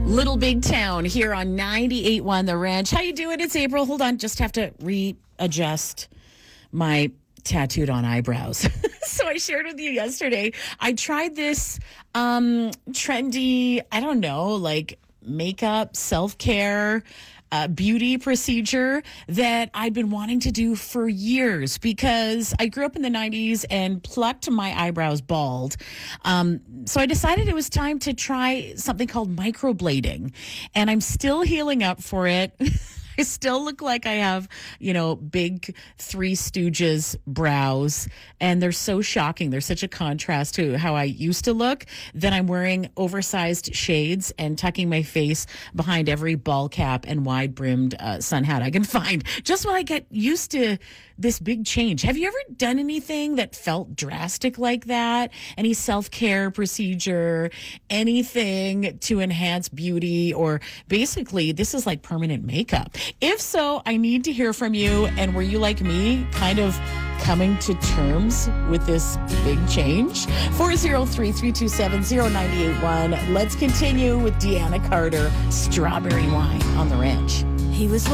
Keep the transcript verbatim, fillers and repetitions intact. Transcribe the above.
Little Big Town here on ninety-eight point one The Ranch. How you doing? It's April. Hold on. Just have to readjust my tattooed on eyebrows. So I shared with you yesterday. I tried this um, trendy, I don't know, like makeup, self-care, uh, beauty procedure that I'd been wanting to do for years because I grew up in the nineties and plucked my eyebrows bald. Um, so I decided it was time to try something called microblading, and I'm still healing up for it. I still look like I have, you know, big Three Stooges brows, and they're so shocking. They're such a contrast to how I used to look that I'm wearing oversized shades and tucking my face behind every ball cap and wide-brimmed uh, sun hat I can find, just while I get used to this big change. Have you ever done anything that felt drastic like that? Any self-care procedure, anything to enhance beauty, or basically this is like permanent makeup? If so, I need to hear from you. And were you like me, kind of coming to terms with this big change? four oh three, three two seven, oh nine eight one. Let's continue with Deanna Carter, Strawberry Wine on The Ranch. He was